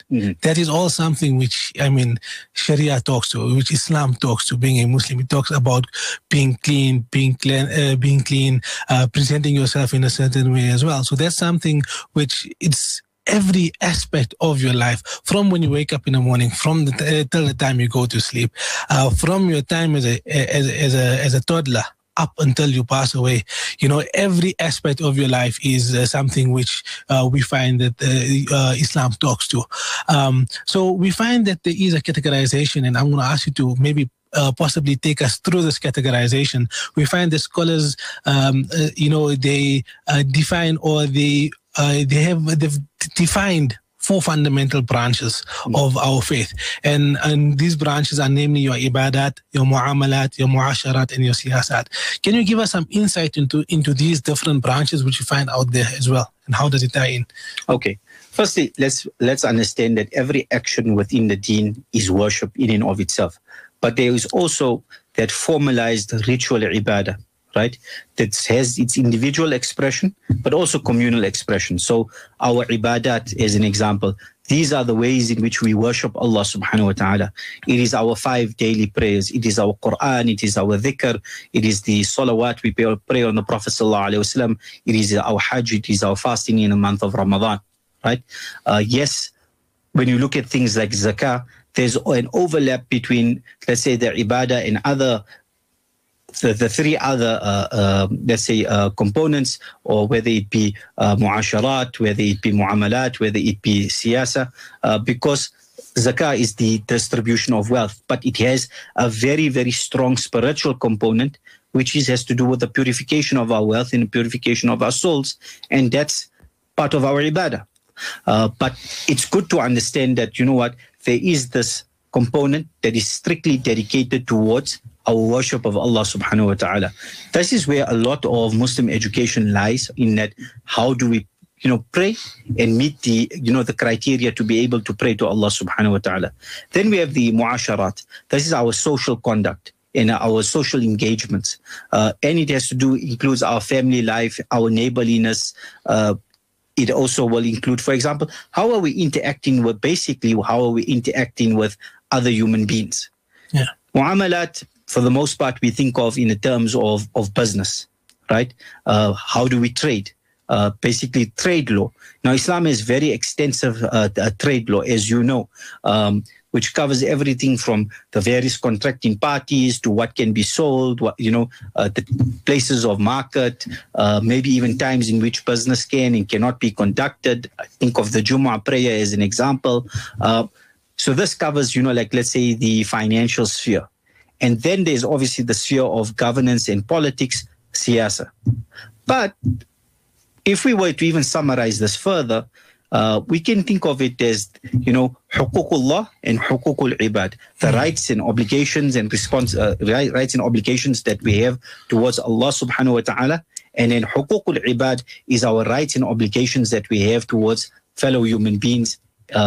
That is all something which, Sharia talks to, which Islam talks to. Being a Muslim, it talks about being clean, presenting yourself in a certain way as well. So that's something which it's every aspect of your life, from when you wake up in the morning, from till the time you go to sleep, from your time as a toddler up until you pass away. Every aspect of your life is something which we find that Islam talks to. So we find that there is a categorization, and I'm going to ask you to maybe possibly take us through this categorization. We find the scholars, they define, or they've defined 4 fundamental branches of our faith. And these branches are namely your ibadat, your mu'amalat, your mu'asharat, and your siyasat. Can you give us some insight into these different branches which you find out there as well? And how does it tie in? Okay. Firstly, let's understand that every action within the deen is worship in and of itself. But there is also that formalized ritual ibadah, right? That has its individual expression, but also communal expression. So our ibadat, as an example, these are the ways in which we worship Allah subhanahu wa ta'ala. It is our 5 daily prayers. It is our Quran. It is our dhikr. It is the salawat we pray on the Prophet sallallahu alaihi wasallam. It is our hajj. It is our fasting in the month of Ramadan, right? Yes, when you look at things like zakah, there's an overlap between, let's say, the ibadah and the 3 other, components, or whether it be mu'asharat, whether it be mu'amalat, whether it be siyasa, because zakah is the distribution of wealth, but it has a very, very strong spiritual component, which has to do with the purification of our wealth and the purification of our souls, and that's part of our ibadah. But it's good to understand that, there is this component that is strictly dedicated towards our worship of Allah subhanahu wa ta'ala. This is where a lot of Muslim education lies, in that how do we, pray and meet the criteria to be able to pray to Allah subhanahu wa ta'ala. Then we have the mu'asharat. This is our social conduct and our social engagements. And it has to includes our family life, our neighborliness. It also will include, for example, how are we interacting with other human beings? Yeah. Mu'amalat, for the most part, we think of in the terms of business, right? How do we trade? Basically, trade law. Now, Islam has very extensive trade law, as you know, which covers everything from the various contracting parties to what can be sold, the places of market, maybe even times in which business can and cannot be conducted. I think of the Jumu'ah prayer as an example. So this covers, let's say, the financial sphere. And then there's obviously the sphere of governance and politics, siyasa. But if we were to even summarize this further, we can think of it as, huququllah and huququl ibad, the rights and obligations and rights and obligations that we have towards Allah subhanahu wa ta'ala. And then huququl ibad is our rights and obligations that we have towards fellow human beings,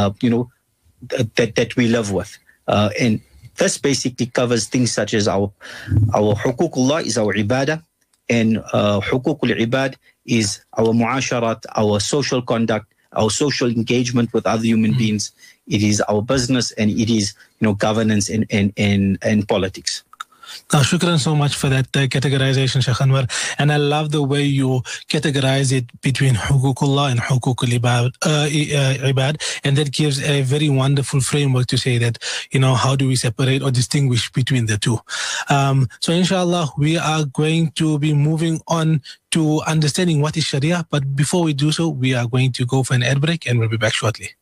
that we live with. And this basically covers things such as our huququllah is our ibadah, and huququl ibad is our mu'asharat, our social conduct, our social engagement with other human beings. It is our business, and it is governance and politics. Now, shukran so much for that categorization, Sheikh Anwar. And I love the way you categorize it between huququllah and huququl ibad. And that gives a very wonderful framework to say that, how do we separate or distinguish between the two? So inshallah, we are going to be moving on to understanding what is Sharia. But before we do so, we are going to go for an ad break, and we'll be back shortly.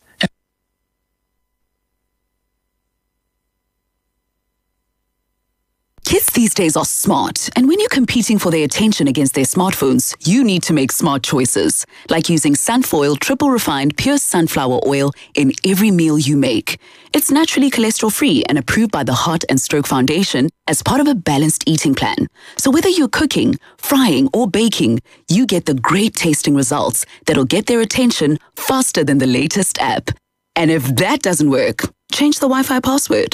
Kids these days are smart, and when you're competing for their attention against their smartphones, you need to make smart choices, like using Sunfoil triple refined pure sunflower oil in every meal you make. It's naturally cholesterol-free and approved by the Heart and Stroke Foundation as part of a balanced eating plan. So whether you're cooking, frying, or baking, you get the great tasting results that'll get their attention faster than the latest app. And if that doesn't work, change the Wi-Fi password.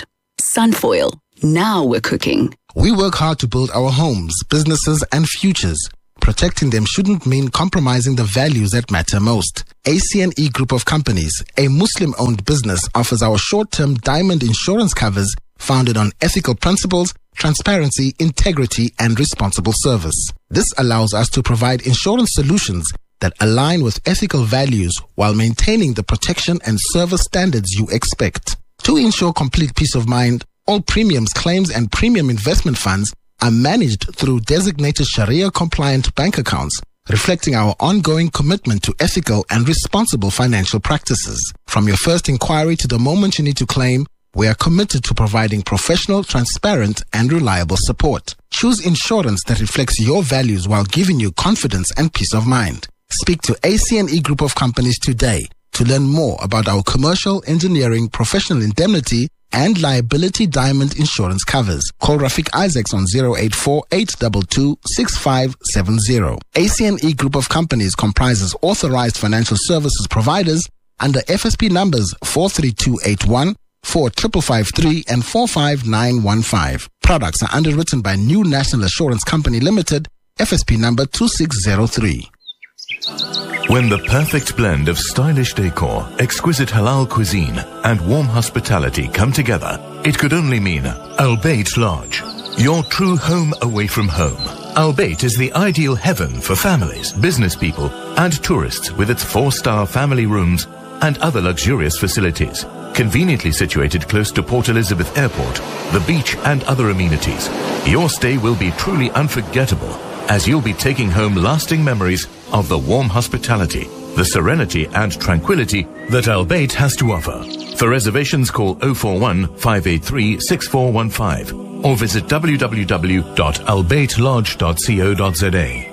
Sunfoil. Now we're cooking. We work hard to build our homes, businesses, and futures, protecting them shouldn't mean compromising the values that matter most. ACNE Group of Companies, a Muslim-owned business, offers our short-term diamond insurance covers founded on ethical principles, transparency, integrity, and responsible service. This allows us to provide insurance solutions that align with ethical values while maintaining the protection and service standards you expect. To ensure complete peace of mind, all premiums, claims, and premium investment funds are managed through designated Sharia-compliant bank accounts, reflecting our ongoing commitment to ethical and responsible financial practices. From your first inquiry to the moment you need to claim, we are committed to providing professional, transparent, and reliable support. Choose insurance that reflects your values while giving you confidence and peace of mind. Speak to ACNE Group of Companies today to learn more about our commercial, engineering, professional indemnity, and liability diamond insurance covers. Call Rafiq Isaacs on 084-822-6570. ACNE Group of Companies comprises authorized financial services providers under FSP numbers 43281, 4553, and 45915. Products are underwritten by New National Assurance Company Limited, FSP number 2603. When the perfect blend of stylish decor, exquisite halal cuisine, and warm hospitality come together, it could only mean Al Bayt Lodge, your true home away from home. Al Bayt is the ideal heaven for families, business people, and tourists with its 4-star family rooms and other luxurious facilities. Conveniently situated close to Port Elizabeth Airport, the beach, and other amenities, your stay will be truly unforgettable, as you'll be taking home lasting memories of the warm hospitality, the serenity and tranquility that Al Bayt has to offer. For reservations, call 041-583-6415 or visit www.albaytlodge.co.za.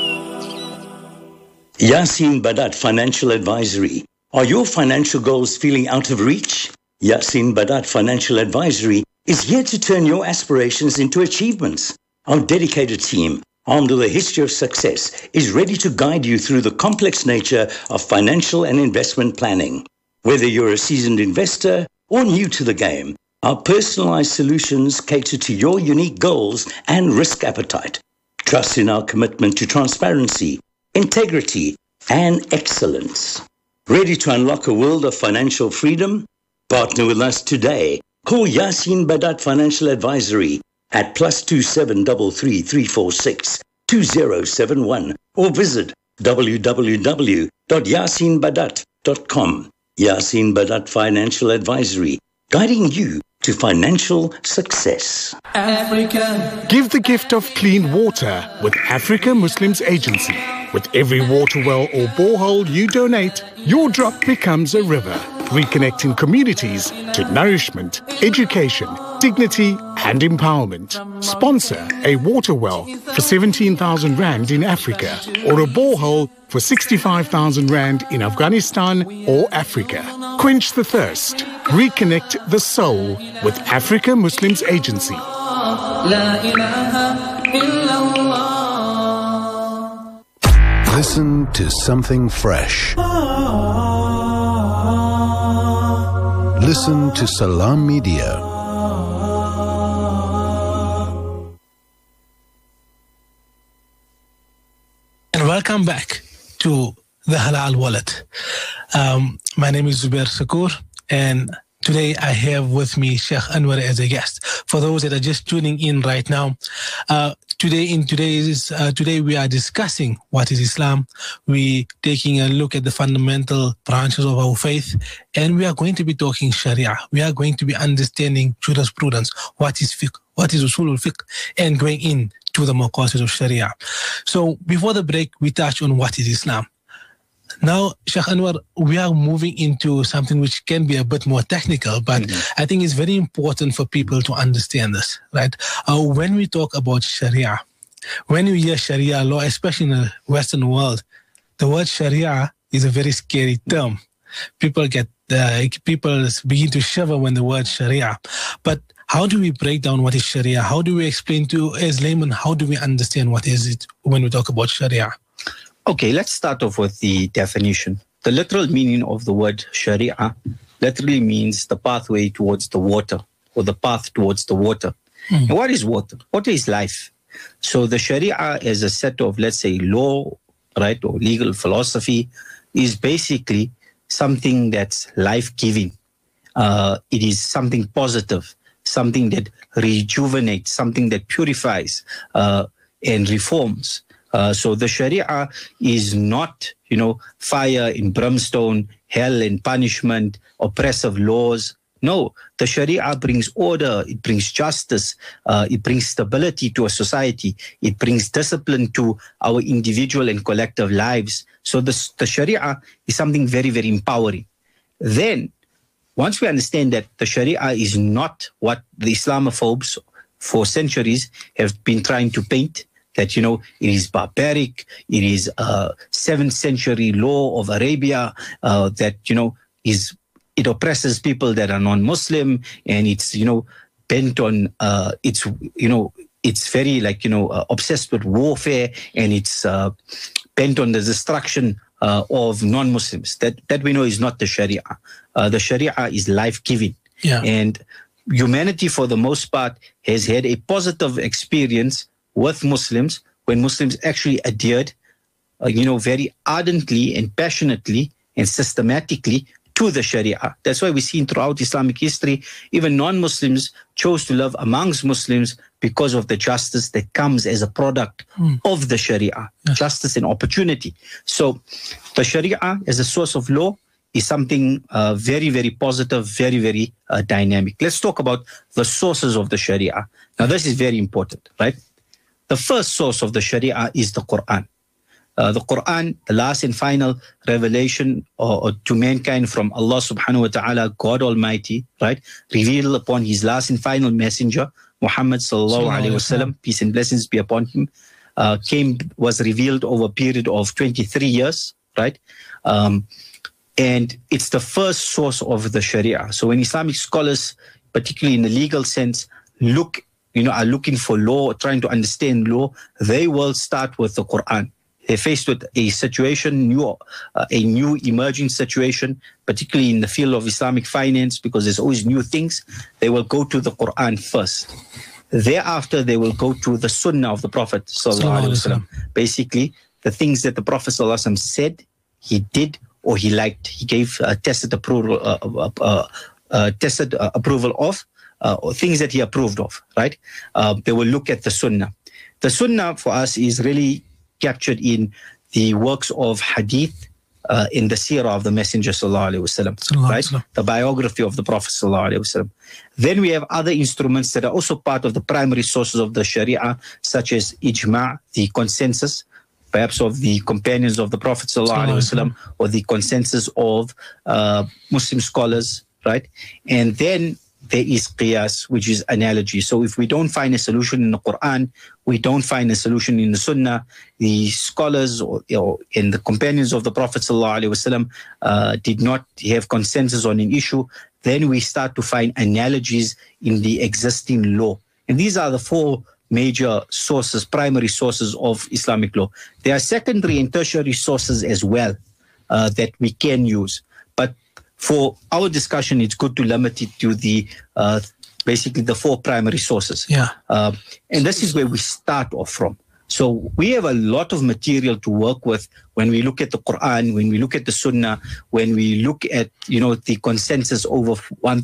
Yasin Badat Financial Advisory. Are your financial goals feeling out of reach? Yasin Badat Financial Advisory is here to turn your aspirations into achievements. Our dedicated team, armed with a history of success, is ready to guide you through the complex nature of financial and investment planning. Whether you're a seasoned investor or new to the game, our personalized solutions cater to your unique goals and risk appetite. Trust in our commitment to transparency, integrity, and excellence. Ready to unlock a world of financial freedom? Partner with us today. Call Yasin Badat Financial Advisory at +27 33 346 2071 or visit www.yasinbadat.com. Yasin Badat Financial Advisory, guiding you to financial success. Africa. Give the gift of clean water with Africa Muslims Agency. With every water well or borehole you donate, your drop becomes a river, reconnecting communities to nourishment, education, dignity and empowerment. Sponsor a water well for 17,000 Rand in Africa or a borehole for 65,000 Rand in Afghanistan or Africa. Quench the thirst. Reconnect the soul with Africa Muslims Agency. Listen to something fresh. Listen to Salam Media. And welcome back to the Halal Wallet. My name is Zubair Sakoor, and today I have with me Sheikh Anwar as a guest. For those that are just tuning in right now, today we are discussing what is Islam. We're taking a look at the fundamental branches of our faith, and we are going to be talking Sharia. We are going to be understanding jurisprudence, what is fiqh, what is usul al-fiqh, and going into the maqasid of Sharia. So before the break, we touched on what is Islam. Now, Sheikh Anwar, we are moving into something which can be a bit more technical, but I think it's very important for people to understand this, right? When we talk about Sharia, when you hear Sharia law, especially in the Western world, the word Sharia is a very scary term. People begin to shiver when the word Sharia. But how do we break down what is Sharia? How do we explain to, as laymen, how do we understand what is it when we talk about Sharia? Okay, let's start off with the definition. The literal meaning of the word Sharia literally means the pathway towards the water, or the path towards the water. And what is water? Water is life. So the Sharia as a set of, let's say, law, right, or legal philosophy is basically something that's life-giving. It is something positive, something that rejuvenates, something that purifies and reforms. So the Sharia is not, fire and brimstone, hell and punishment, oppressive laws. No, the Sharia brings order, it brings justice, it brings stability to a society, it brings discipline to our individual and collective lives. So the Sharia is something very, very empowering. Then, once we understand that the Sharia is not what the Islamophobes for centuries have been trying to paint, that, it is barbaric, it is a 7th century law of Arabia, that, it oppresses people that are non-Muslim, and it's, bent on, it's very obsessed with warfare, and it's bent on the destruction of non-Muslims. That we know is not the Sharia. The Sharia is life-giving. Yeah. And humanity, for the most part, has had a positive experience with Muslims when Muslims actually adhered, very ardently and passionately and systematically to the Sharia. That's why we see throughout Islamic history, even non-Muslims chose to live amongst Muslims because of the justice that comes as a product of the Sharia, justice and opportunity. So the Sharia as a source of law is something very, very positive, very, very dynamic. Let's talk about the sources of the Sharia. Now, this is very important, right? The first source of the Sharia is the Quran. The Quran, the last and final revelation to mankind from Allah subhanahu wa ta'ala, God Almighty, right? Revealed upon his last and final messenger, Muhammad sallallahu alayhi wasallam, peace and blessings be upon him, was revealed over a period of 23 years, right? And it's the first source of the Sharia. So when Islamic scholars, particularly in the legal sense, are looking for law, trying to understand law, they will start with the Quran. They're faced with a situation, a new emerging situation, particularly in the field of Islamic finance, because there's always new things. They will go to the Quran first. Thereafter, they will go to the Sunnah of the Prophet sallallahu alaihi wasallam. Basically, the things that the Prophet sallallahu alaihi wasallam said, he did, or he liked. He gave tested approval of, or things that he approved of. Right? They will look at the Sunnah. The Sunnah for us is really captured in the works of hadith, in the seerah of the Messenger sallallahu alaihi wasallam, right? The biography of the Prophet sallallahu alaihi wasallam. Then we have other instruments that are also part of the primary sources of the Sharia, such as ijma', the consensus, perhaps of the companions of the Prophet sallallahu alaihi wasallam, or the consensus of Muslim scholars, right? And then there is qiyas, which is analogy. So if we don't find a solution in the Quran, we don't find a solution in the Sunnah, the scholars and the companions of the Prophet ﷺ did not have consensus on an issue, then we start to find analogies in the existing law. And these are the four major sources, primary sources of Islamic law. There are secondary and tertiary sources as well that we can use. But for our discussion, it's good to limit it to the basically the four primary sources. Yeah. And this is where we start off from. So we have a lot of material to work with when we look at the Quran, when we look at the Sunnah, when we look at, the consensus over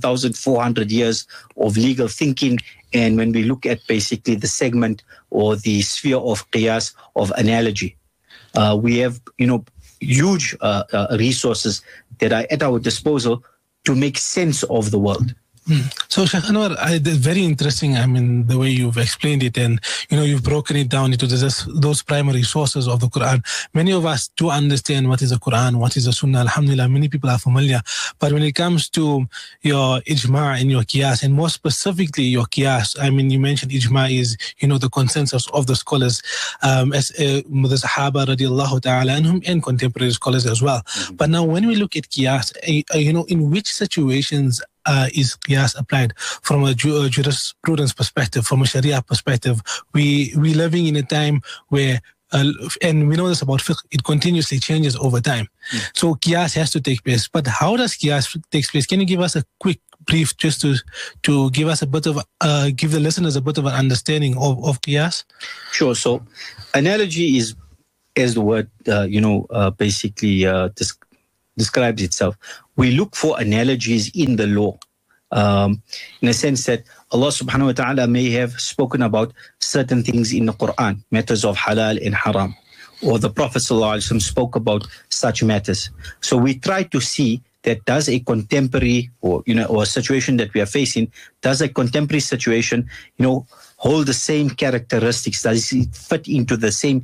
1,400 years of legal thinking, and when we look at basically the segment or the sphere of qiyas, of analogy. We have, huge resources that are at our disposal to make sense of the world. So, Sheikh Anwar, very interesting, the way you've explained it, and, you've broken it down into those primary sources of the Quran. Many of us do understand what is the Quran, what is the Sunnah. Alhamdulillah, many people are familiar. But when it comes to your ijma' and your qiyas, and more specifically your qiyas, you mentioned ijma' is, the consensus of the scholars, as the Sahaba radiallahu ta'ala anhum, and contemporary scholars as well. But now when we look at qiyas, in which situations is qiyas applied from a jurisprudence perspective, from a Sharia perspective? We're living in a time where and we know this about fiqh, it continuously changes over time. So qiyas has to take place. But how does qiyas take place? Can you give us a quick brief just to give us a bit of, give the listeners a bit of an understanding of qiyas? Sure. So analogy is, as the word, basically describes itself. We look for analogies in the law. In a sense that Allah subhanahu wa ta'ala may have spoken about certain things in the Quran, matters of halal and haram, or the Prophet sallallahu alaihi wasallam spoke about such matters. So we try to see that does a contemporary or a situation that we are facing, does a contemporary situation, hold the same characteristics? Does it fit into the same,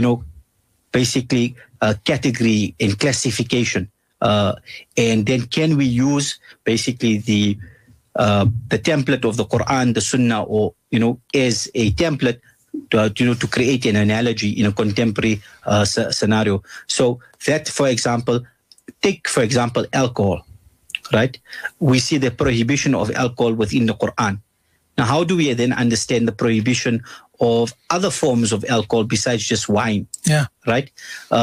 basically category and classification? And then can we use basically the template of the Quran, the Sunnah, or as a template to create an analogy in a contemporary scenario? So that, for example, take for example alcohol, right? We see the prohibition of alcohol within the Quran. Now, how do we then understand the prohibition of other forms of alcohol besides just wine? Yeah, right.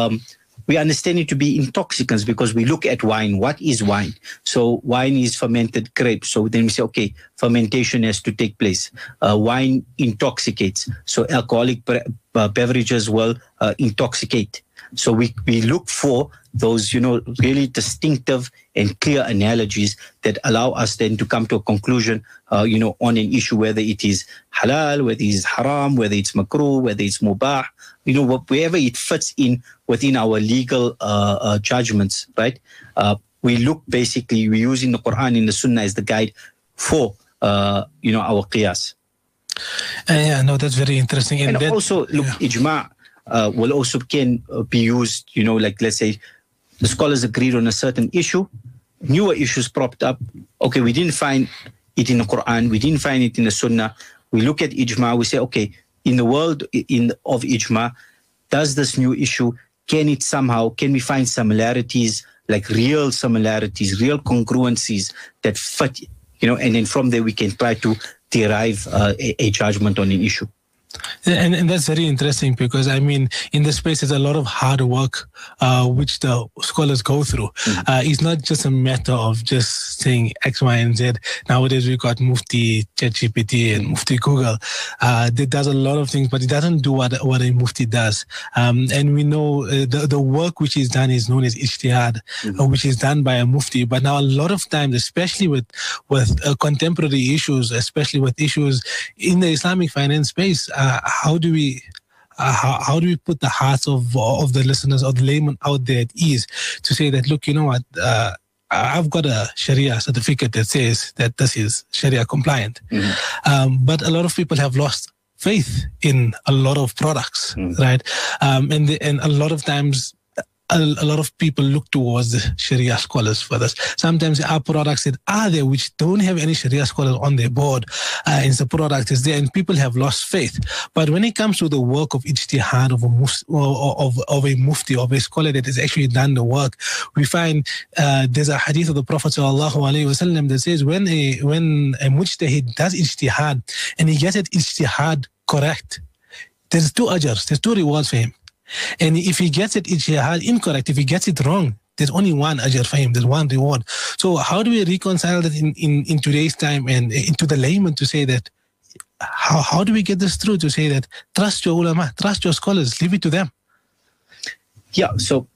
We understand it to be intoxicants because we look at wine. What is wine? So wine is fermented grapes. So then we say, okay, fermentation has to take place. Wine intoxicates. So alcoholic beverages will intoxicate. So we look for those, really distinctive and clear analogies that allow us then to come to a conclusion, on an issue, whether it is halal, whether it is haram, whether it's makruh, whether it's mubah, wherever it fits in within our legal judgments, right? We look, basically, we're using the Quran and the Sunnah as the guide for, our qiyas. Yeah, no, that's very interesting. And also, look, ijma' will also can be used, like let's say the scholars agreed on a certain issue, newer issues propped up. Okay, we didn't find it in the Quran, we didn't find it in the Sunnah. We look at ijma', we say, okay, in the world of ijma', does this new issue, can we find similarities, like real similarities, real congruencies that fit, and then from there we can try to derive a judgment on an issue. And that's very interesting because, in this space, there's a lot of hard work which the scholars go through. It's not just a matter of just saying X, Y, and Z. Nowadays, we've got Mufti, ChatGPT, and Mufti Google. That does a lot of things, but it doesn't do what a Mufti does. And we know the work which is done is known as ijtihad, which is done by a Mufti. But now a lot of times, especially with contemporary issues, especially with issues in the Islamic finance space, how do we put the hearts of the listeners or the layman out there at ease to say that, look, you know what, I've got a Sharia certificate that says that this is Sharia compliant. But a lot of people have lost faith in a lot of products, right? And a lot of times, a lot of people look towards the Sharia scholars for this. Sometimes there are products that are there which don't have any Sharia scholars on their board, and the product is there, and people have lost faith. But when it comes to the work of ijtihad of a mufti, of a scholar that has actually done the work, we find there's a hadith of the Prophet ﷺ that says when a mujtahid does ijtihad and he gets it ijtihad correct, there's 2 ajrs, there's 2 rewards for him. And if he gets it ijtihad incorrect, if he gets it wrong, there's only 1 ajr for him, there's 1 reward. So how do we reconcile that in today's time and into the layman to say that, how do we get this through to say that trust your ulama, trust your scholars, leave it to them? Yeah, so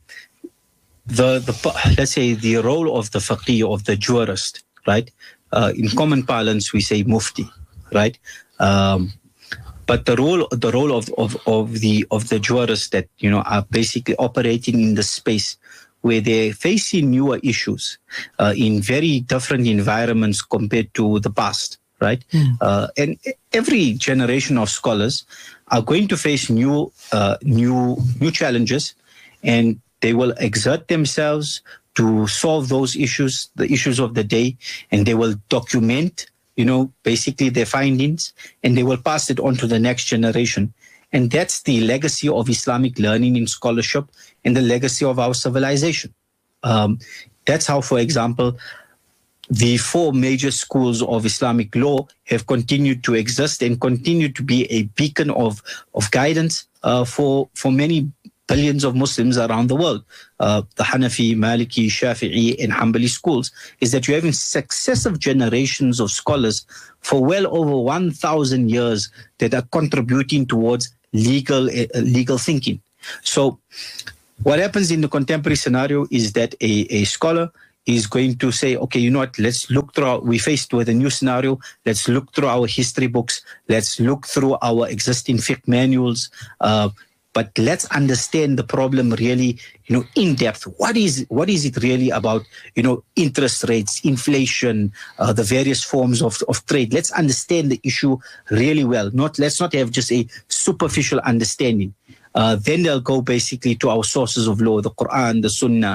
let's say the role of the faqih, of the jurist, right? In common parlance, we say mufti, right? But the role of the jurors that are basically operating in the space where they're facing newer issues in very different environments compared to the past, right? And every generation of scholars are going to face new challenges, and they will exert themselves to solve those issues, the issues of the day, and they will document basically their findings, and they will pass it on to the next generation. And that's the legacy of Islamic learning in scholarship and the legacy of our civilization. That's how, for example, the 4 major schools of Islamic law have continued to exist and continue to be a beacon of guidance for many billions of Muslims around the world. The Hanafi, Maliki, Shafi'i, and Hanbali schools, is that you're having successive generations of scholars for well over 1,000 years that are contributing towards legal thinking. So what happens in the contemporary scenario is that a scholar is going to say, okay, you know what, let's look through, we're faced with a new scenario, let's look through our history books, let's look through our existing fiqh manuals, but let's understand the problem really, in depth. What is it really about, interest rates, inflation, the various forms of trade? Let's understand the issue really well. Let's not have just a superficial understanding. Then they'll go basically to our sources of law, the Quran, the Sunnah,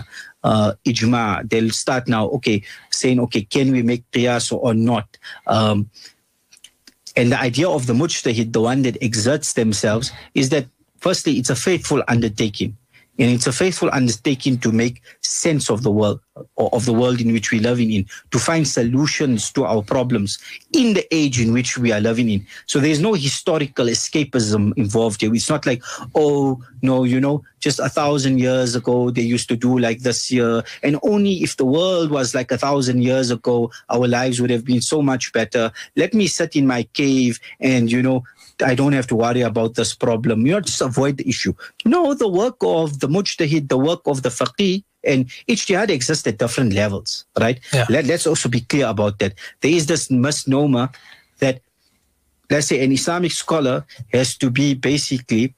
Ijma. They'll start now, saying, can we make qiyas or not? And the idea of the mujtahid, the one that exerts themselves, is that firstly, it's a faithful undertaking. And it's a faithful undertaking to make sense of the world, or of the world in which we're living in, to find solutions to our problems in the age in which we are living in. So there's no historical escapism involved here. It's not like, oh, no, just 1,000 years ago, they used to do like this here. And only if the world was like 1,000 years ago, our lives would have been so much better. Let me sit in my cave and, I don't have to worry about this problem. Just avoid the issue. No, the work of the mujtahid, the work of the faqih, and ijtihad exists at different levels, right? Yeah. Let's also be clear about that. There is this misnomer that, let's say, an Islamic scholar has to be basically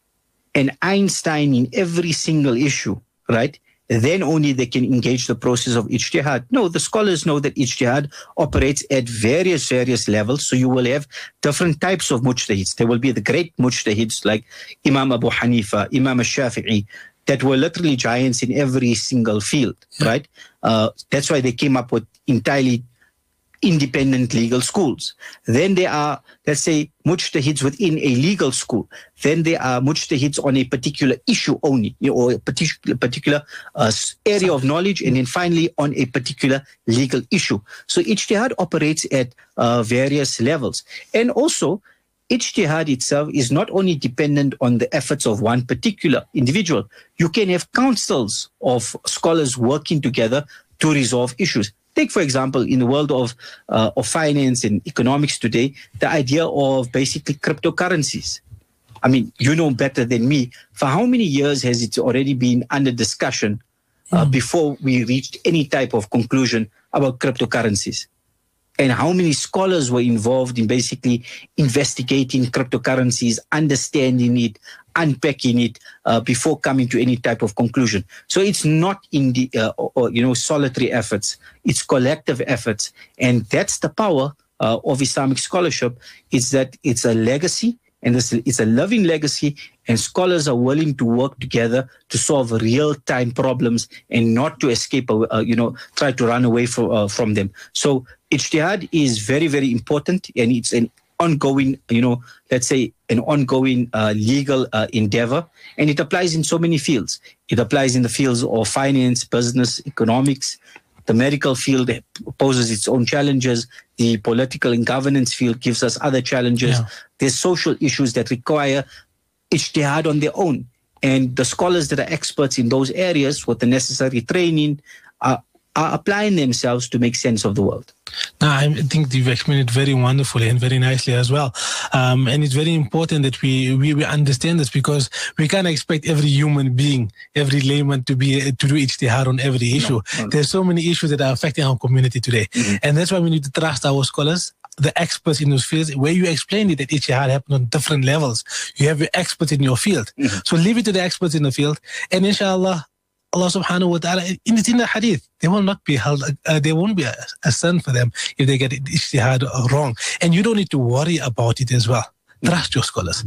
an Einstein in every single issue, right? Then only they can engage the process of ijtihad. No, the scholars know that ijtihad operates at various levels. So you will have different types of mujtahids. There will be the great mujtahids like Imam Abu Hanifa, Imam al-Shafi'i, that were literally giants in every single field, right? That's why they came up with entirely independent legal schools. Then there are, let's say, mujtahids within a legal school. Then there are mujtahids on a particular issue only, or a particular area of knowledge, and then finally on a particular legal issue. So ijtihad operates at various levels. And also, ijtihad itself is not only dependent on the efforts of one particular individual. You can have councils of scholars working together to resolve issues. Take, for example, in the world of finance and economics today, the idea of basically cryptocurrencies. I mean, you know better than me. For how many years has it already been under discussion before we reached any type of conclusion about cryptocurrencies? And how many scholars were involved in basically investigating cryptocurrencies, understanding it, unpacking it before coming to any type of conclusion. So it's not in the solitary efforts; it's collective efforts, and that's the power of Islamic scholarship. Is that it's a legacy, and it's a living legacy, and scholars are willing to work together to solve real-time problems and not to escape, try to run away from them. So ijtihad is very, very important, and it's an ongoing, let's say an ongoing legal endeavor, and it applies in so many fields. It applies in the fields of finance, business, economics. The medical field poses its own challenges. The political and governance field gives us other challenges. Yeah. There's social issues that require ijtihad on their own. And the scholars that are experts in those areas with the necessary training are applying themselves to make sense of the world. Now, I think you've explained it very wonderfully and very nicely as well. And it's very important that we understand this, because we can't expect every human being, every layman to do ijtihad on every issue. No. There's so many issues that are affecting our community today. Mm-hmm. And that's why we need to trust our scholars, the experts in those fields, where you explained it, that ijtihad happens on different levels. You have your experts in your field. Mm-hmm. So leave it to the experts in the field. And inshallah, Allah subhanahu wa ta'ala, in the hadith, they will not be held, there won't be a sin for them if they get ijtihad wrong. And you don't need to worry about it as well. Trust your scholars.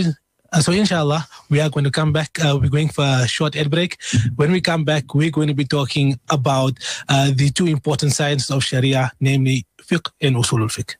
So inshallah, we are going to come back. We're going for a short ad break. When we come back, we're going to be talking about the two important sciences of Sharia, namely fiqh and usul al-fiqh.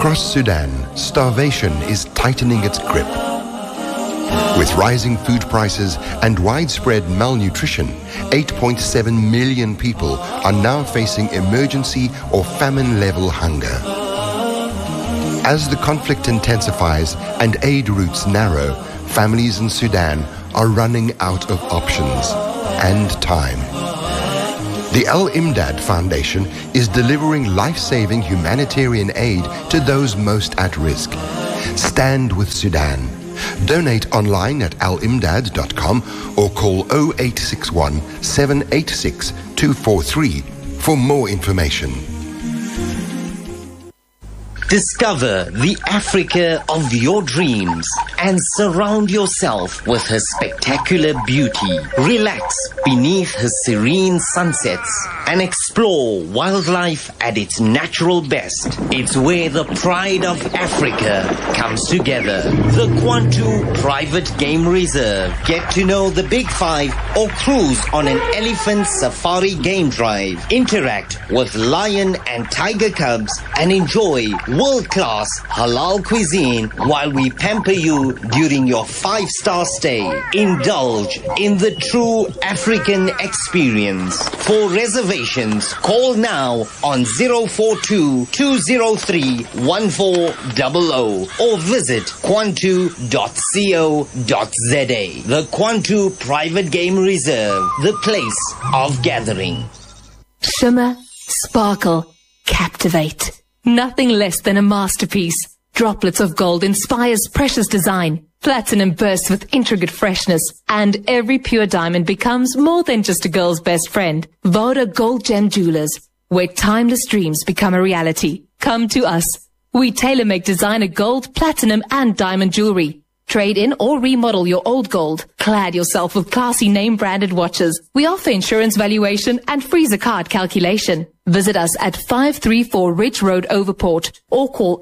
Across Sudan, starvation is tightening its grip. With rising food prices and widespread malnutrition, 8.7 million people are now facing emergency or famine-level hunger. As the conflict intensifies and aid routes narrow, families in Sudan are running out of options and time. The Al-Imdad Foundation is delivering life-saving humanitarian aid to those most at risk. Stand with Sudan. Donate online at alimdad.com or call 0861 786 243 for more information. Discover the Africa of your dreams and surround yourself with her spectacular beauty. Relax beneath her serene sunsets and explore wildlife at its natural best. It's where the pride of Africa comes together. The Kwantu Private Game Reserve. Get to know the Big Five or cruise on an elephant safari game drive. Interact with lion and tiger cubs and enjoy world-class halal cuisine while we pamper you during your 5-star stay. Indulge in the true African experience. For reservations, call now on 042-203-1400 or visit kwantu.co.za. The Kwantu Private Game Reserve, the place of gathering. Shimmer, sparkle, captivate. Nothing less than a masterpiece. Droplets of gold inspires precious design. Platinum bursts with intricate freshness. And every pure diamond becomes more than just a girl's best friend. Voda Gold Gem Jewelers, where timeless dreams become a reality. Come to us. We tailor-make designer gold, platinum, and diamond jewelry. Trade in or remodel your old gold. Clad yourself with classy name-branded watches. We offer insurance valuation and freezer card calculation. Visit us at 534 Ridge Road, Overport, or call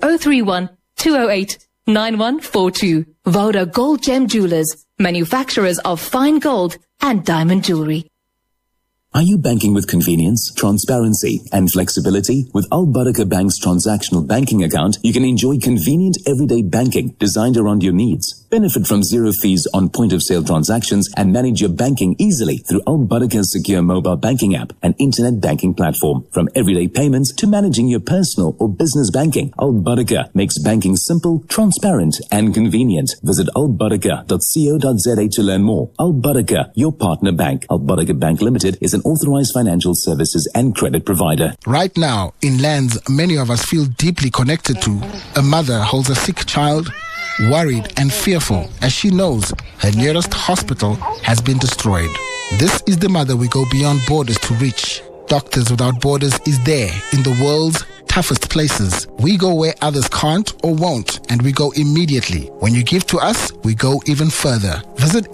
031-208-9142. Voda Gold Gem Jewelers, manufacturers of fine gold and diamond jewelry. Are you banking with convenience, transparency, and flexibility? With Al Barakah Bank's transactional banking account, you can enjoy convenient everyday banking designed around your needs. Benefit from zero fees on point-of-sale transactions and manage your banking easily through Al Barakah's secure mobile banking app and internet banking platform. From everyday payments to managing your personal or business banking, Al Barakah makes banking simple, transparent, and convenient. Visit albarakah.co.za to learn more. Al Barakah, your partner bank. Al Barakah Bank Limited is an authorized financial services and credit provider. Right now, in lands many of us feel deeply connected to, a mother holds a sick child, worried and fearful as she knows her nearest hospital has been destroyed. This is the mother we go beyond borders to reach. Doctors Without Borders is there in the world's toughest places. We go where others can't or won't, and we go immediately. When you give to us, we go even further. Visit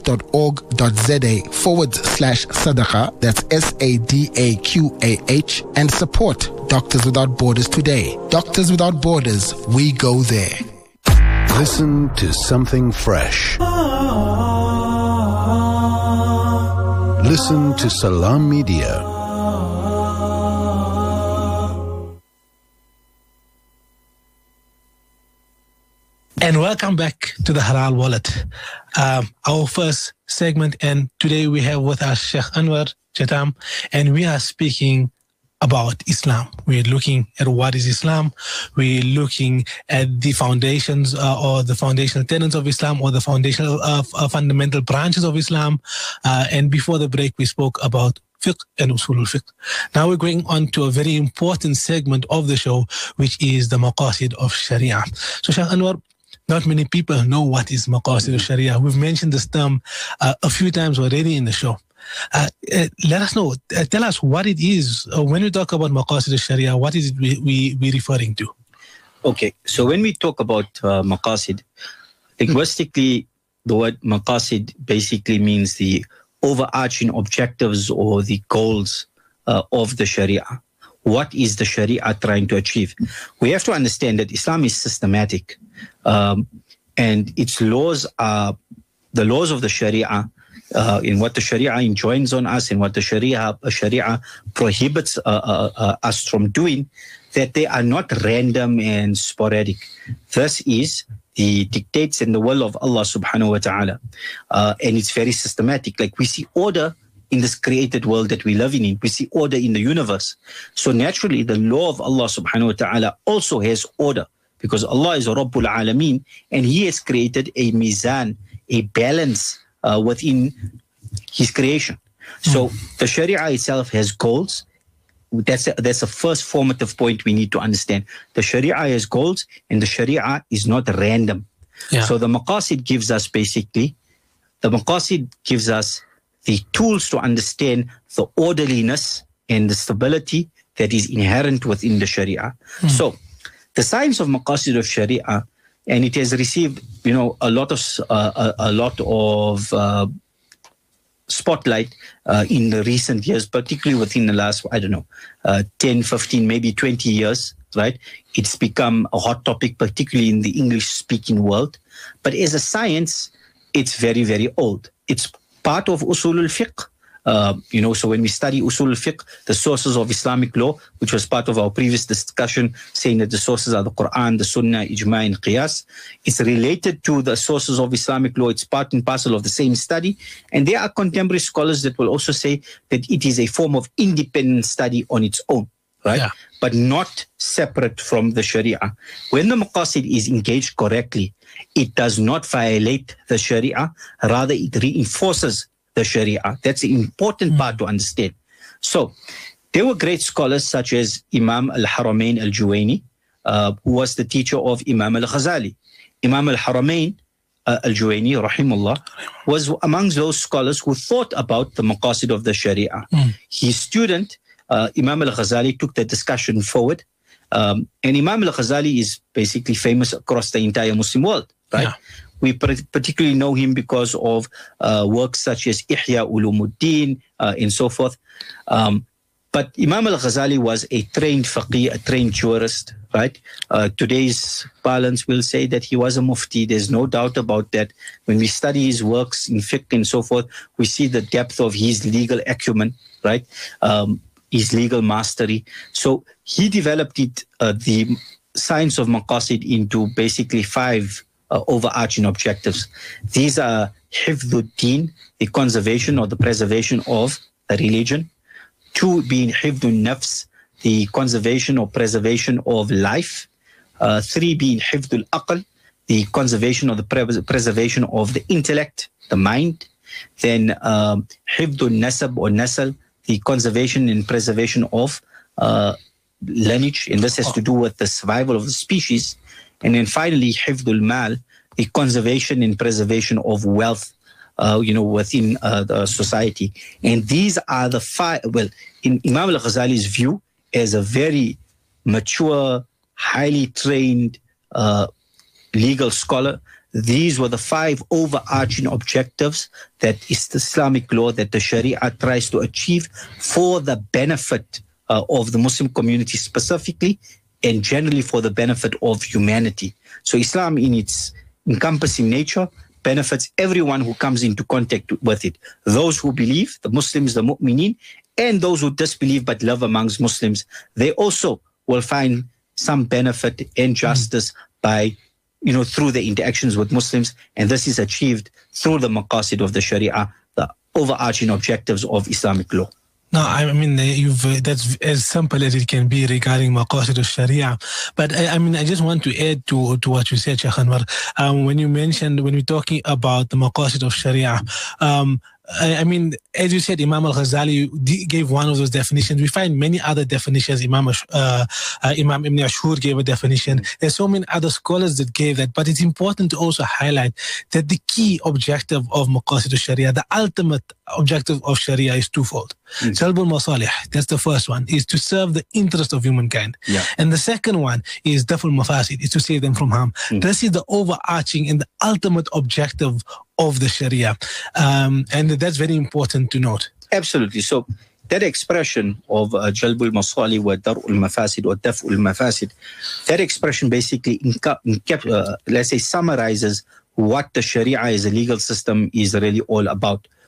msf.org.za/sadaqa, that's SADAQAH, and support Doctors Without Borders today. Doctors Without Borders, we go there. Listen to something fresh. Listen to Salam Media. And welcome back to the Halal Wallet, our first segment. And today we have with us Sheikh Anwar Chatam, and we are speaking about Islam. We're looking at what is Islam. We're looking at the foundations or the foundational tenets of Islam, or the foundational fundamental branches of Islam. And before the break, we spoke about fiqh and usul al-fiqh. Now we're going on to a very important segment of the show, which is the maqasid of Sharia. So Sheikh Anwar, not many people know what is maqasid of Sharia. We've mentioned this term a few times already in the show. Let us know, tell us what it is. When we talk about maqasid of Sharia, what is it we referring to? Okay, so when we talk about maqasid, linguistically, the word maqasid basically means the overarching objectives or the goals of the Sharia. What is the Sharia trying to achieve? We have to understand that Islam is systematic, and its laws are the laws of the Sharia, in what the Sharia enjoins on us and what the Sharia prohibits us from doing. that they are not random and sporadic. This is the dictates and the will of Allah subhanahu wa ta'ala. And it's very systematic. Like we see order in this created world that we live in. We see order in the universe. So naturally, the law of Allah subhanahu wa ta'ala also has order, because Allah is Rabbul Alameen, and He has created a mizan, a balance within His creation. So the Sharia itself has goals. That's the first formative point we need to understand. The Sharia has goals, and the Sharia is not random. Yeah. So the Maqasid gives us the tools to understand the orderliness and the stability that is inherent within the Sharia. So the science of Maqasid of Sharia, and it has received, a lot of spotlight in the recent years, particularly within the last, 10, 15, maybe 20 years, right? It's become a hot topic, particularly in the English-speaking world. But as a science, it's very, very old. It's part of Usul al-Fiqh. So when we study Usul al-Fiqh, the sources of Islamic law, which was part of our previous discussion, saying that the sources are the Quran, the Sunnah, Ijma, and Qiyas, it's related to the sources of Islamic law. It's part and parcel of the same study. And there are contemporary scholars that will also say that it is a form of independent study on its own, right? Yeah. But not separate from the Sharia. When the Maqasid is engaged correctly, it does not violate the Sharia, rather it reinforces the Sharia. That's the important part to understand. So there were great scholars such as Imam al-Haramain al-Juwayni, who was the teacher of Imam al-Ghazali. Imam al-Haramain al-Juwayni, rahimahullah, was amongst those scholars who thought about the Maqasid of the Sharia. His student, Imam al-Ghazali, took the discussion forward. And Imam al-Ghazali is basically famous across the entire Muslim world, right? Yeah. We particularly know him because of works such as Ihya Ulumuddin and so forth. But Imam al-Ghazali was a trained faqih, a trained jurist, right? Today's parlance will say that he was a mufti. There's no doubt about that. When we study his works in fiqh and so forth, we see the depth of his legal acumen, right? His legal mastery. So he developed the science of Maqasid into basically 5 overarching objectives. These are Hifdud-Din, the conservation or the preservation of the religion. 2 being Hifdun-Nafs, the conservation or preservation of life. 3 being Hifdul-Aql, the conservation or the preservation of the intellect, the mind. Then Hifdun-Nasab or Nasal, the conservation and preservation of lineage, and this has to do with the survival of the species. And then finally, Hifdul Mal, the conservation and preservation of wealth, within the society. And these are the 5, in Imam al-Ghazali's view, as a very mature, highly trained legal scholar, these were the 5 overarching objectives that is the Islamic law, that the Sharia tries to achieve for the benefit of the Muslim community specifically, and generally for the benefit of humanity. So Islam in its encompassing nature benefits everyone who comes into contact with it. Those who believe, the Muslims, the mu'mineen, and those who disbelieve but live amongst Muslims, they also will find some benefit and justice by, through the interactions with Muslims. And this is achieved through the Maqasid of the Sharia, the overarching objectives of Islamic law. No, I mean, that's as simple as it can be regarding Maqasid al-Sharia. But I just want to add to what you said, Sheikh Anwar. When we're talking about the Maqasid of Sharia, as you said, Imam al-Ghazali gave one of those definitions. We find many other definitions. Imam Ibn Ashur gave a definition. There's so many other scholars that gave that. But it's important to also highlight that the key objective of Maqasid al-Sharia, the ultimate objective of Sharia, is twofold. Jalb al-Masalih, that's the first one, is to serve the interest of humankind. Yeah. And the second one is Daf al-Mafasid, is to save them from harm. This is the overarching and the ultimate objective of the Sharia. And that's very important to note. Absolutely. So that expression of Jalb al-Masalih wa Dar al-Mafasid or Daf al-Mafasid, that expression basically, let's say, summarizes what the Sharia as a legal system is really all about.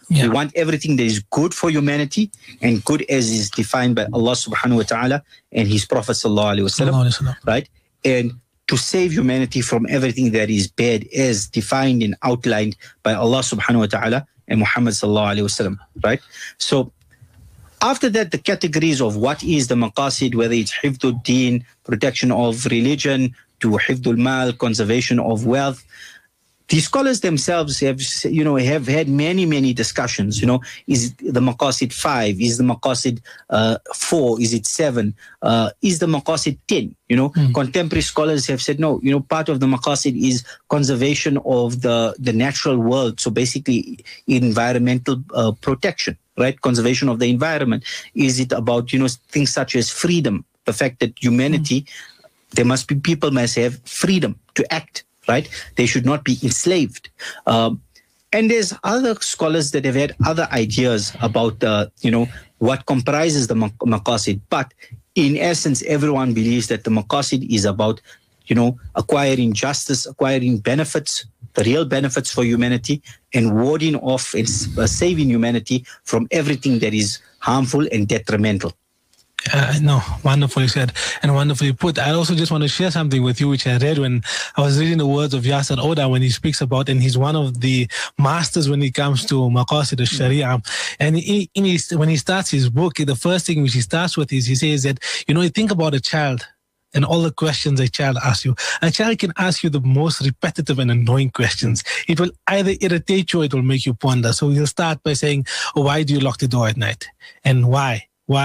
Yeah. We want everything that is good for humanity, and good as is defined by Allah subhanahu wa ta'ala and His Prophet sallallahu alaihi wasallam, right? And to save humanity from everything that is bad as defined and outlined by Allah subhanahu wa ta'ala and Muhammad sallallahu alaihi wasallam, right? So after that, the categories of what is the maqasid, whether it's hifdul deen, protection of religion, to hifdul mal, conservation of wealth. The scholars themselves have had many discussions. Is the maqasid 5? Is the maqasid 4? Is it 7? Is the maqasid 10? Contemporary scholars have said no. Part of the maqasid is conservation of the natural world. So basically, environmental protection, right? Conservation of the environment. Is it about things such as freedom? The fact that humanity, people must have freedom to act. Right? They should not be enslaved. And there's other scholars that have had other ideas about, what comprises the maqasid. But in essence, everyone believes that the maqasid is about, acquiring justice, acquiring benefits, the real benefits for humanity, and warding off and saving humanity from everything that is harmful and detrimental. No, wonderfully said and wonderfully put. I also just want to share something with you, which I read when I was reading the words of Yasser Oda when he speaks about, and he's one of the masters when it comes to Maqasid al-Sharia. And when he starts his book, the first thing which he starts with is he says that, you think about a child and all the questions a child asks you. A child can ask you the most repetitive and annoying questions. It will either irritate you or it will make you ponder. So he'll start by saying, why do you lock the door at night? And why?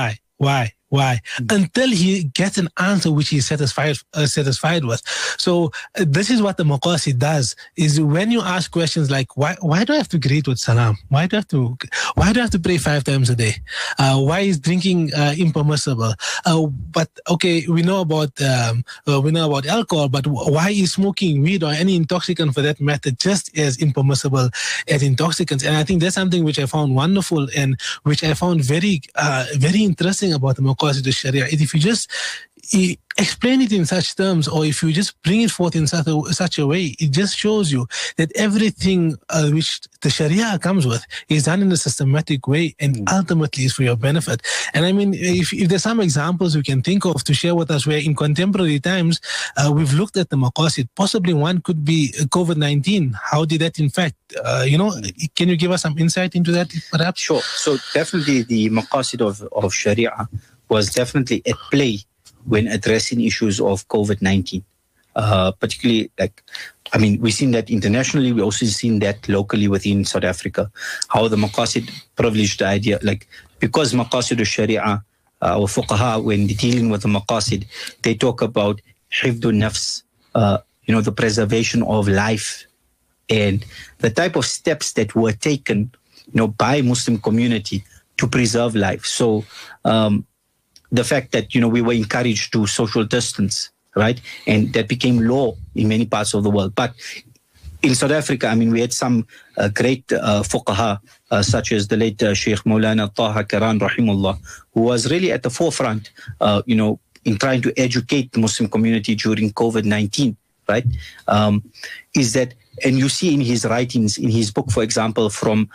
Until he gets an answer which he's satisfied with. So this is what the maqasid does, is when you ask questions like, why do I have to greet with salam? Why do I have to pray 5 times a day? Why is drinking impermissible? But okay, we know about alcohol, but why is smoking weed or any intoxicant for that matter just as impermissible as intoxicants? And I think that's something which I found wonderful and which I found very interesting about the maqasid al-Sharia. If you just explain it in such terms, or if you just bring it forth in such a way, it just shows you that everything which the Sharia comes with is done in a systematic way and ultimately is for your benefit. And I mean, if there's some examples we can think of to share with us where in contemporary times we've looked at the maqasid, possibly one could be COVID-19. How did that in fact, can you give us some insight into that perhaps? Sure. So definitely the maqasid of Sharia was definitely at play when addressing issues of COVID-19. Particularly, we've seen that internationally, we also seen that locally within South Africa, how the maqasid privileged the idea, because maqasid al-Sharia, or fuqaha, when dealing with the maqasid, they talk about hifdul nafs, the preservation of life, and the type of steps that were taken, by Muslim community to preserve life. So, the fact that, we were encouraged to social distance, right? And that became law in many parts of the world. But in South Africa, we had some great fuqaha, such as the late Sheikh Maulana Taha Karan, rahimullah, who was really at the forefront, in trying to educate the Muslim community during COVID-19, right? Is that, and you see in his writings, in his book, for example, from...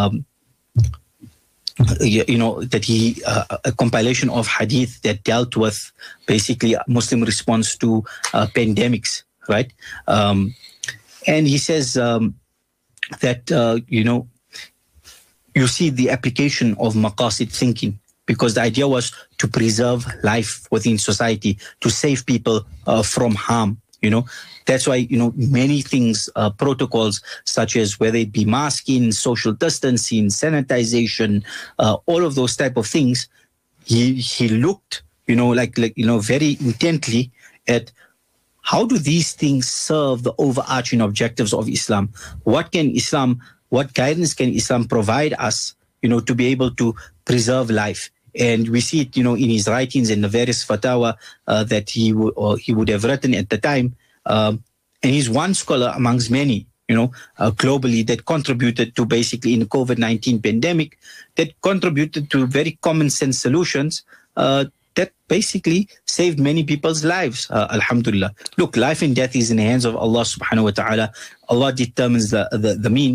that he, a compilation of hadith that dealt with basically Muslim response to pandemics, right? And he says that, you see the application of maqasid thinking, because the idea was to preserve life within society, to save people from harm, That's why, many things, protocols such as whether it be masking, social distancing, sanitization, all of those type of things, he looked, very intently at how do these things serve the overarching objectives of Islam? What guidance can Islam provide us, to be able to preserve life? And we see it, in his writings and the various fatwa that he would have written at the time. And he's one scholar amongst many, globally, that contributed to basically in the COVID-19 pandemic, that contributed to very common sense solutions that basically saved many people's lives. Alhamdulillah. Look, life and death is in the hands of Allah subhanahu wa ta'ala. Allah determines the means.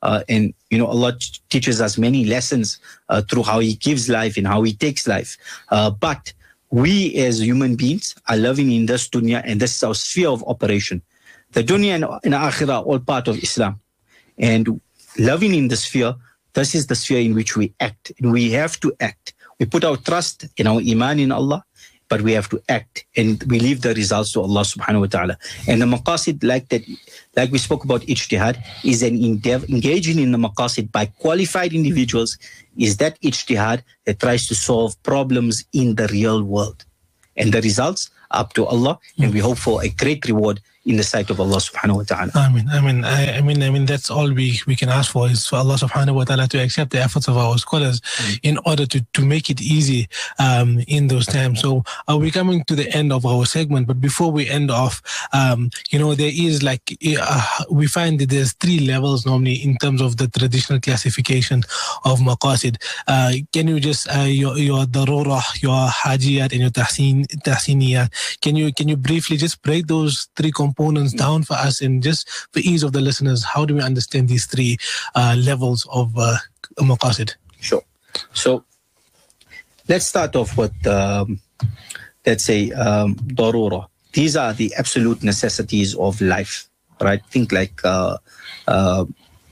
And, Allah teaches us many lessons through how He gives life and how He takes life. But we as human beings are living in this dunya, and this is our sphere of operation. The dunya and akhirah are all part of Islam. And living in the sphere, this is the sphere in which we act. And we have to act. We put our trust in our iman in Allah, but we have to act, and we leave the results to Allah subhanahu wa ta'ala. And the maqasid, like we spoke about ijtihad, is an endeavor. Engaging in the maqasid by qualified individuals is that ijtihad that tries to solve problems in the real world. And the results are up to Allah, and we hope for a great reward in the sight of Allah subhanahu wa ta'ala. I mean, that's all we can ask for, is for Allah subhanahu wa ta'ala to accept the efforts of our scholars in order to make it easy in those times. So we're coming to the end of our segment, but before we end off, there is we find that there's 3 levels normally in terms of the traditional classification of maqasid. Can you just, your darura, your hajiyat, and your tahsiniyat, can you briefly just break those 3 components down for us, and just for ease of the listeners, how do we understand these 3 levels of maqasid? Sure. So let's start off with, let's say, darura. These are the absolute necessities of life, right? Think like our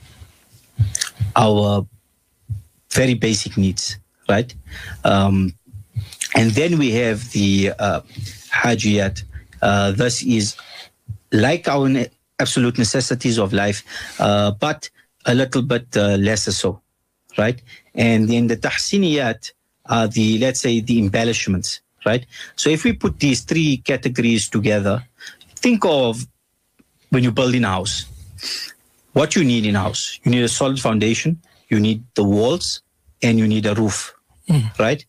very basic needs, right? And then we have the hajiyat. This is like our absolute necessities of life, but a little bit lesser so, right? And then the tahsiniyat are the, let's say, the embellishments, right? So if we put these 3 categories together, think of when you're building a house, what you need in a house. You need a solid foundation, you need the walls, and you need a roof, right?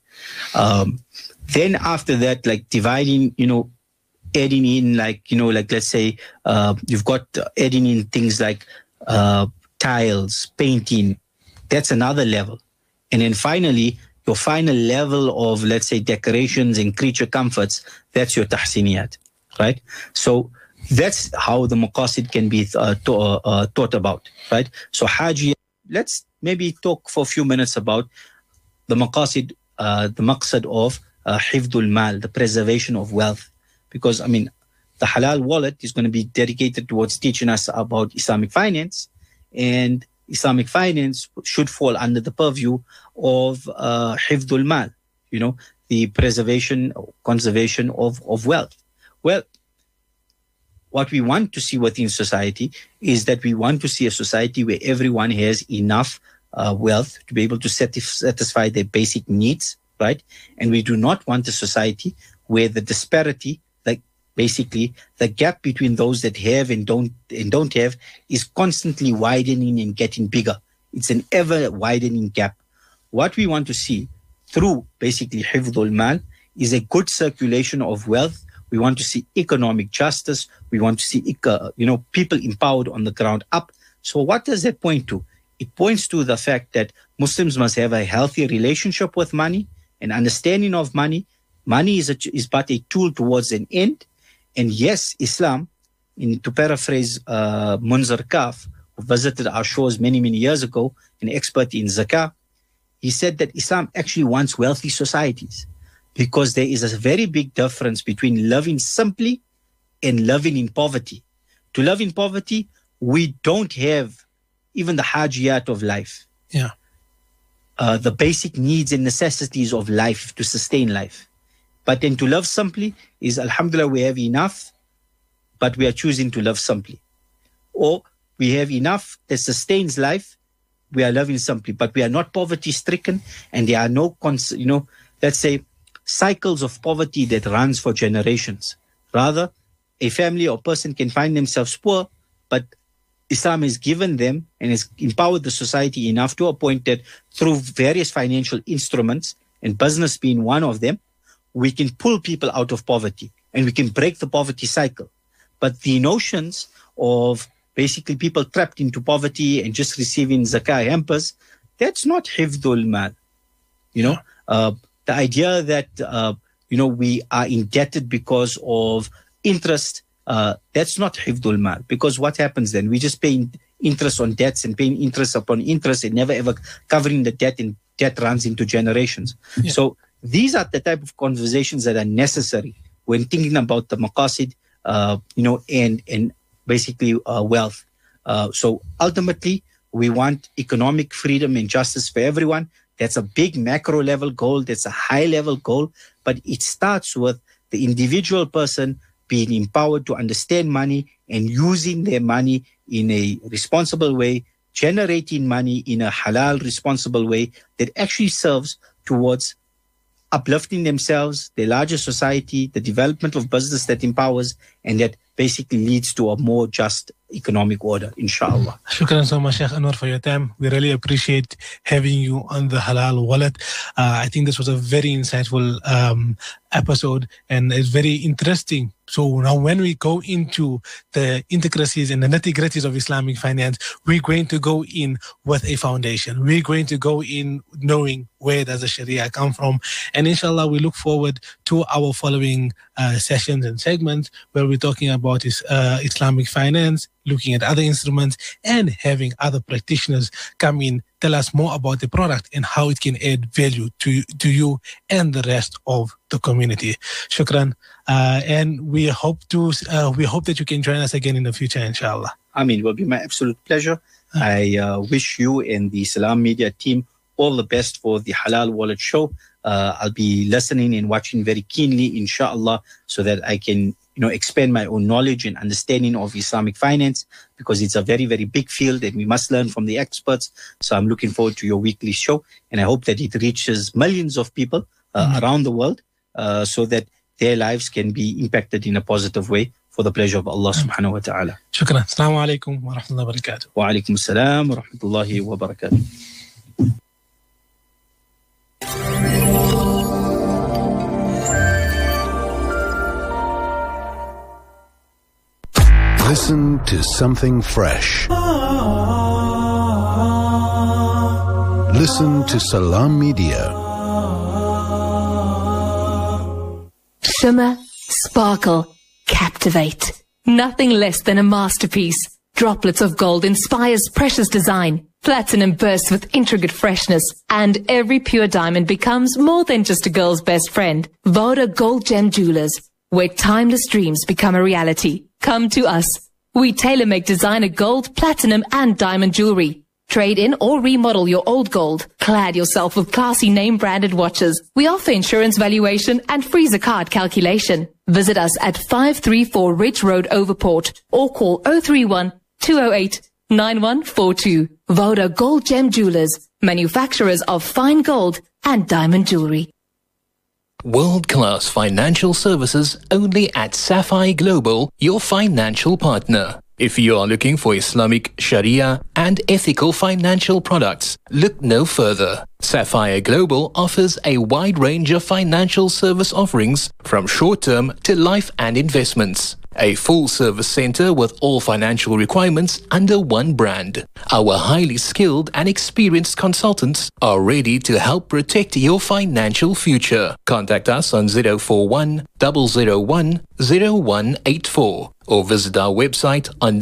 Then after that, like dividing, adding in, let's say, you've got adding in things like tiles, painting. That's another level. And then finally, your final level of, let's say, decorations and creature comforts, that's your tahsiniyat, right? So that's how the maqasid can be thought about, right? So hajiyat, let's maybe talk for a few minutes about the maqasid, the maqsad of hifdul mal, the preservation of wealth. Because, the halal wallet is going to be dedicated towards teaching us about Islamic finance, and Islamic finance should fall under the purview of hifdul mal, the preservation or conservation of wealth. Well, what we want to see within society is that we want to see a society where everyone has enough wealth to be able to satisfy their basic needs, right? And we do not want a society where the disparity, basically, the gap between those that have and don't have is constantly widening and getting bigger. It's an ever widening gap. What we want to see through basically hifdul mal is a good circulation of wealth. We want to see economic justice. We want to see people empowered on the ground up. So what does that point to? It points to the fact that Muslims must have a healthy relationship with money, an understanding of money. Money is but a tool towards an end. And yes, Islam, to paraphrase Munzir Kaf, who visited our shores many, many years ago, an expert in zakah, he said that Islam actually wants wealthy societies, because there is a very big difference between living simply and living in poverty. To live in poverty, we don't have even the hajiyat of life. Yeah. The basic needs and necessities of life to sustain life. But then to live simply is, alhamdulillah, we have enough, but we are choosing to live simply. Or we have enough that sustains life, we are living simply, but we are not poverty stricken, and there are no, let's say, cycles of poverty that runs for generations. Rather, a family or person can find themselves poor, but Islam has given them and has empowered the society enough to a point that through various financial instruments, and business being one of them, we can pull people out of poverty and we can break the poverty cycle. But the notions of basically people trapped into poverty and just receiving zakah hampers, that's not hifdul mal. The idea that, we are indebted because of interest, that's not hifdul mal. Because what happens then? We just pay interest on debts and paying interest upon interest and never ever covering the debt, and debt runs into generations. Yeah. So these are the type of conversations that are necessary when thinking about the maqasid, and basically wealth. So ultimately, we want economic freedom and justice for everyone. That's a big macro level goal. That's a high level goal. But it starts with the individual person being empowered to understand money and using their money in a responsible way, generating money in a halal, responsible way that actually serves towards uplifting themselves, the larger society, the development of business that empowers, and that basically leads to a more just economic order, inshallah. Shukran so much, Sheikh Anwar, for your time. We really appreciate having you on the Halal Wallet. I think this was a very insightful episode, and it's very interesting. So now when we go into the intricacies and the nitty-gritties of Islamic finance, we're going to go in with a foundation. We're going to go in knowing where does the Sharia come from. And inshallah, we look forward to our following sessions and segments where we're talking about Islamic finance, looking at other instruments, and having other practitioners come in, tell us more about the product and how it can add value to you and the rest of the community. Shukran. And we hope that you can join us again in the future, inshallah. It will be my absolute pleasure. I wish you and the Salam Media team all the best for the Halal Wallet show. I'll be listening and watching very keenly, inshallah, so that I can expand my own knowledge and understanding of Islamic finance, because it's a very, very big field and we must learn from the experts. So I'm looking forward to your weekly show, and I hope that it reaches millions of people around the world, so that their lives can be impacted in a positive way for the pleasure of Allah subhanahu wa ta'ala. Shukran. Assalamu alaikum wa rahmatullahi wa barakatuh. Wa alaikum assalam wa rahmatullahi wa barakatuh. Listen to something fresh. Listen to Salam Media. Shimmer, sparkle, captivate. Nothing less than a masterpiece. Droplets of gold inspires precious design. Platinum bursts with intricate freshness, and every pure diamond becomes more than just a girl's best friend. Voda Gold Gem Jewelers, where timeless dreams become a reality. Come to us. We tailor-make designer gold, platinum, and diamond jewelry. Trade in or remodel your old gold. Clad yourself with classy name-branded watches. We offer insurance valuation and free zakat calculation. Visit us at 534 Ridge Road, Overport, or call 031-208-9142. Voda Gold Gem Jewelers, manufacturers of fine gold and diamond jewelry. World-class financial services only at Sapphire Global, your financial partner. If you are looking for Islamic Sharia and ethical financial products, look no further. Sapphire Global offers a wide range of financial service offerings from short-term to life and investments. A full-service center with all financial requirements under one brand. Our highly skilled and experienced consultants are ready to help protect your financial future. Contact us on 041 001 0184 or visit our website on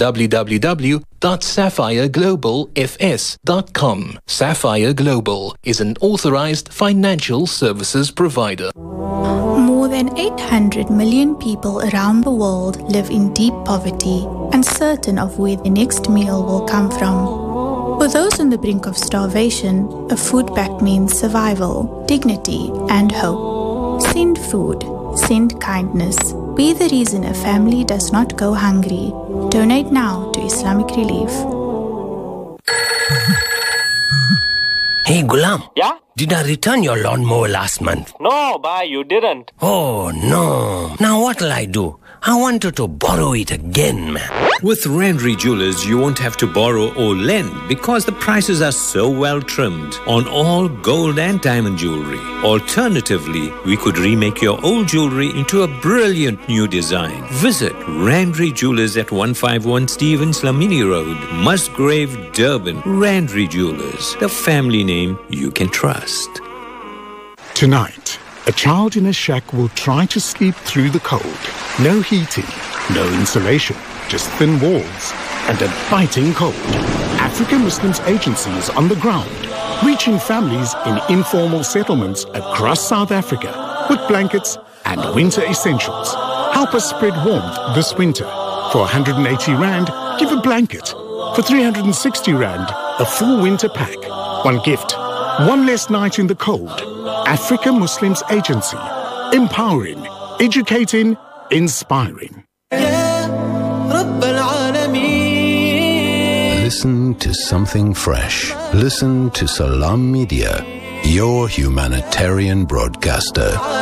www.sapphireglobalfs.com. Sapphire Global is an authorized financial services provider. More than 800 million people around the world live in deep poverty, uncertain of where the next meal will come from. For those on the brink of starvation, a food pact means survival, dignity, and hope. Send food. Send kindness. Be the reason a family does not go hungry. Donate now to Islamic Relief. Hey, Gulam. Yeah? Did I return your lawnmower last month? No, bhai, you didn't. Oh, no. Now what'll I do? I wanted to borrow it again, man. With Randry Jewelers, you won't have to borrow or lend because the prices are so well trimmed on all gold and diamond jewelry. Alternatively, we could remake your old jewelry into a brilliant new design. Visit Randry Jewelers at 151 Stevens Lamini Road, Musgrave, Durban. Randry Jewelers, the family name you can trust. Tonight, a child in a shack will try to sleep through the cold. No heating, no insulation, just thin walls. and a biting cold. Africa Muslims Agency is on the ground, reaching families in informal settlements across South Africa with blankets and winter essentials. Help us spread warmth this winter. For 180 Rand, give a blanket. For 360 Rand, a full winter pack. One gift, one less night in the cold. Africa Muslims Agency. Empowering, educating, inspiring. Listen to something fresh. Listen to Salam Media, your humanitarian broadcaster.